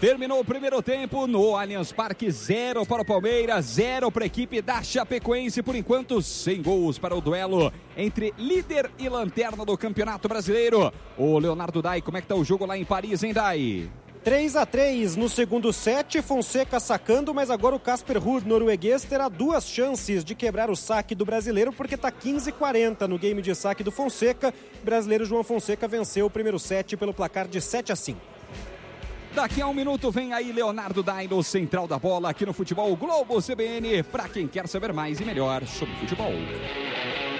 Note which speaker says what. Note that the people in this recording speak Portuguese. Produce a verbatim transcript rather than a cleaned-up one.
Speaker 1: Terminou o primeiro tempo no Allianz Parque, zero para o Palmeiras, zero para a equipe da Chapecoense. Por enquanto, sem gols para o duelo entre líder e lanterna do Campeonato Brasileiro. O Leonardo Dai, como é que tá o jogo lá em Paris, hein, Dai?
Speaker 2: três a três no segundo set, Fonseca sacando, mas agora o Casper Ruud, norueguês, terá duas chances de quebrar o saque do brasileiro, porque está quinze a quarenta no game de saque do Fonseca. O brasileiro João Fonseca venceu o primeiro set pelo placar de sete a cinco.
Speaker 1: Daqui a um minuto vem aí Leonardo Dai no Central da Bola, aqui no Futebol Globo C B N, para quem quer saber mais e melhor sobre futebol.